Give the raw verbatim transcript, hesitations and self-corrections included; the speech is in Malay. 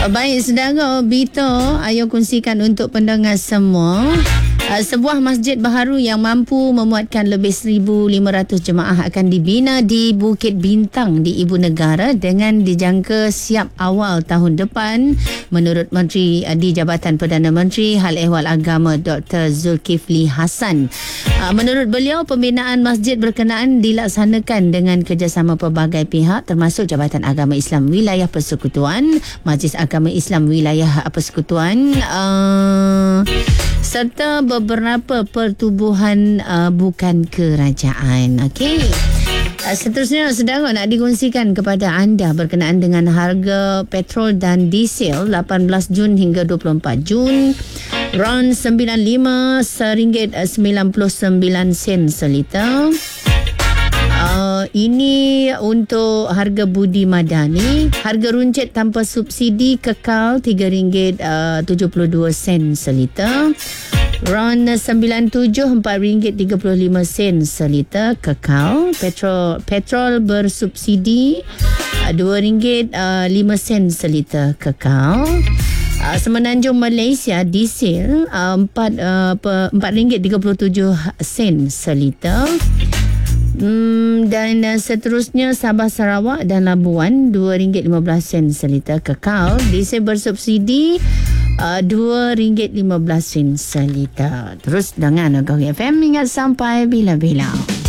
Baik, saudara, Bito, ayo kongsikan untuk pendengar semua. Uh, sebuah masjid baharu yang mampu memuatkan lebih seribu lima ratus jemaah akan dibina di Bukit Bintang di Ibu Negara dengan dijangka siap awal tahun depan, menurut Menteri uh, di Jabatan Perdana Menteri Hal Ehwal Agama Doktor Zulkifli Hassan. Uh, menurut beliau, pembinaan masjid berkenaan dilaksanakan dengan kerjasama pelbagai pihak termasuk Jabatan Agama Islam Wilayah Persekutuan, Majlis Agama Islam Wilayah Persekutuan, uh, serta beberapa pertubuhan uh, bukan kerajaan. Okey. Uh, seterusnya, saudara, nak dikongsikan kepada anda berkenaan dengan harga petrol dan diesel lapan belas Jun hingga dua puluh empat Jun. RON sembilan puluh lima seringgit sembilan puluh sembilan sen seliter. Uh, ini untuk harga budi madani. Harga runcit tanpa subsidi kekal tiga ringgit tujuh puluh dua sen seliter. RON sembilan puluh tujuh empat ringgit tiga puluh lima sen seliter kekal. Petrol petrol bersubsidi dua ringgit lima sen seliter kekal. Uh, Semenanjung Malaysia diesel uh, empat ringgit tiga puluh tujuh sen seliter. Hmm, dan uh, seterusnya Sabah Sarawak dan Labuan dua ringgit lima belas sen seliter kekal. Diesel bersubsidi uh, dua ringgit lima belas sen seliter. Terus dengan Agama F M, ingat sampai bila-bila.